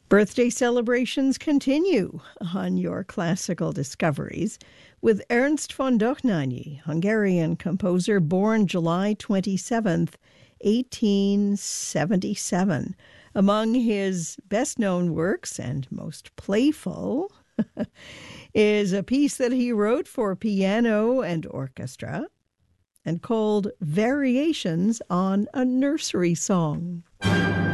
Birthday celebrations continue on your classical discoveries with Ernst von Dohnányi, Hungarian composer born July 27th, 1877. Among his best-known works and most playful is a piece that he wrote for piano and orchestra and called Variations on a Nursery Song.